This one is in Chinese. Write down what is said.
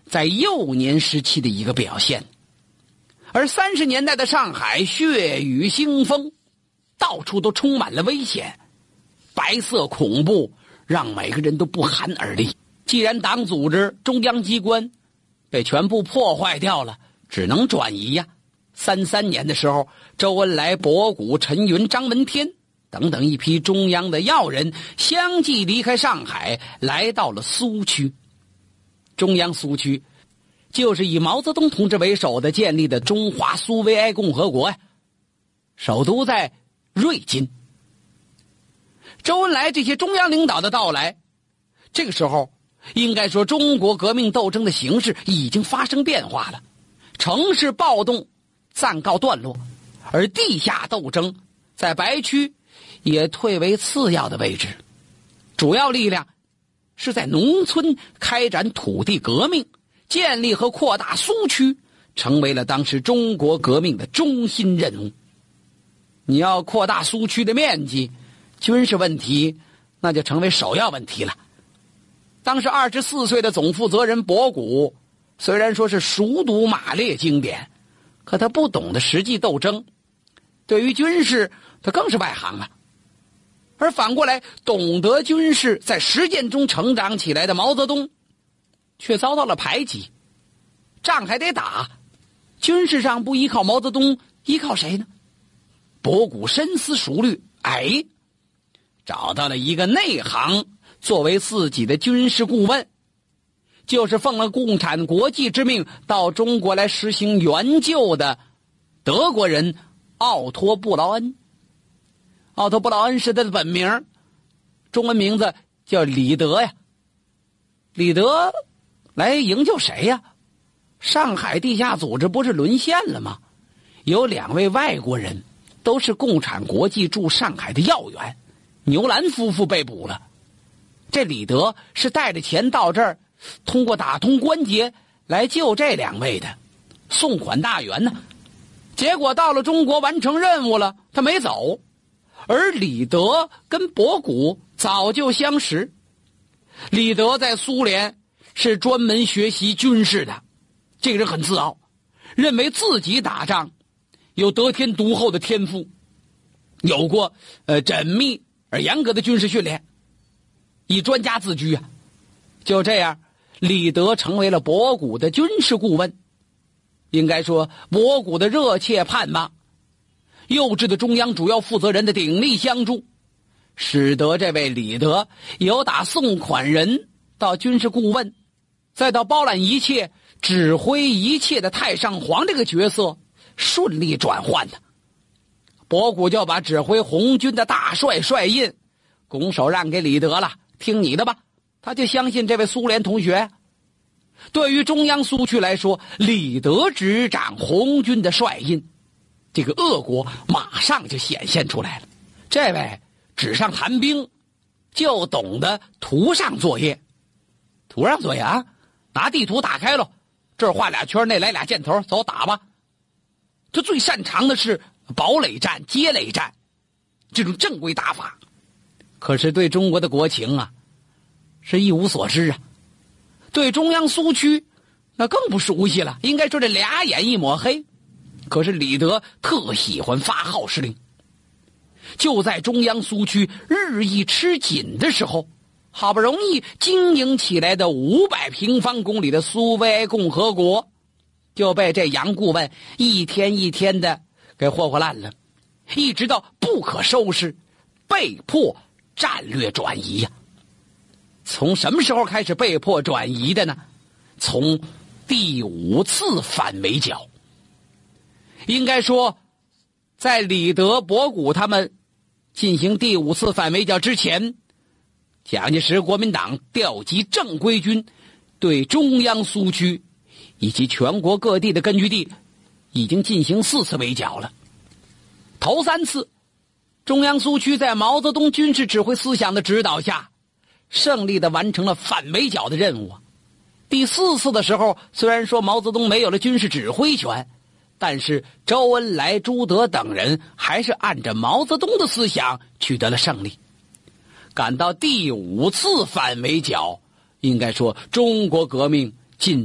在幼年时期的一个表现。而30年代的上海血雨腥风，到处都充满了危险，白色恐怖让每个人都不寒而栗。既然党组织、中央机关被全部破坏掉了，只能转移呀。33年的时候，周恩来、博古、陈云、张闻天等等一批中央的要人相继离开上海，来到了苏区。中央苏区就是以毛泽东同志为首的建立的中华苏维埃共和国呀，首都在瑞金。周恩来这些中央领导的到来，这个时候应该说中国革命斗争的形势已经发生变化了，城市暴动暂告段落，而地下斗争在白区也退为次要的位置，主要力量是在农村开展土地革命，建立和扩大苏区成为了当时中国革命的中心任务。你要扩大苏区的面积，军事问题那就成为首要问题了。当时24岁的总负责人博古虽然说是熟读马列经典，可他不懂得实际斗争，对于军事他更是外行了。而反过来懂得军事在实践中成长起来的毛泽东却遭到了排挤。仗还得打，军事上不依靠毛泽东，依靠谁呢？博古深思熟虑，找到了一个内行作为自己的军事顾问，就是奉了共产国际之命到中国来实行援救的德国人奥托·布劳恩。奥托·布劳恩是他的本名，中文名字叫李德呀。李德来营救谁呀？上海地下组织不是沦陷了吗？有2位外国人都是共产国际驻上海的要员，牛兰夫妇被捕了。这李德是带着钱到这儿，通过打通关节来救这2位的，送款大员呢。结果到了中国完成任务了，他没走。而李德跟博古早就相识，李德在苏联是专门学习军事的，这个人很自傲，认为自己打仗有得天独厚的天赋，有过缜密而严格的军事训练，以专家自居啊。就这样，李德成为了博古的军事顾问。应该说，博古的热切盼望，幼稚的中央主要负责人的鼎力相助，使得这位李德由打送款人到军事顾问，再到包揽一切、指挥一切的太上皇这个角色顺利转换的。博古就把指挥红军的大帅帅印拱手让给李德了，听你的吧。他就相信这位苏联同学。对于中央苏区来说，李德执掌红军的帅印，这个恶果马上就显现出来了。这位纸上谈兵，就懂得图上作业。图上作业啊，拿地图打开了，这儿画俩圈，那来俩箭头，走打吧。他最擅长的是堡垒战、街垒战这种正规打法，可是对中国的国情啊是一无所知啊，对中央苏区那更不熟悉了，应该说这俩眼一抹黑。可是李德特喜欢发号施令，就在中央苏区日益吃紧的时候，好不容易经营起来的500平方公里的苏维埃共和国就被这杨顾问一天一天的给霍烂了，一直到不可收拾，被迫战略转移呀。从什么时候开始被迫转移的呢？从第5次反围剿。应该说，在李德、博古他们进行第5次反围剿之前，蒋介石国民党调集正规军，对中央苏区以及全国各地的根据地已经进行4次围剿了。头3次，中央苏区在毛泽东军事指挥思想的指导下，胜利地完成了反围剿的任务。第4次的时候，虽然说毛泽东没有了军事指挥权，但是周恩来、朱德等人还是按照毛泽东的思想取得了胜利。赶到第5次反围剿，应该说中国革命